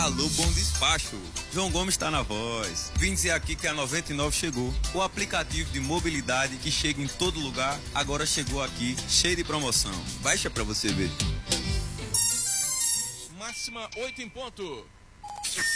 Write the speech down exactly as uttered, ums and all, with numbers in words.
Alô, Bom Despacho. João Gomes está na voz. Vim dizer aqui que a noventa e nove chegou. O aplicativo de mobilidade que chega em todo lugar, agora chegou aqui, cheio de promoção. Baixa pra você ver. Máxima oito em ponto.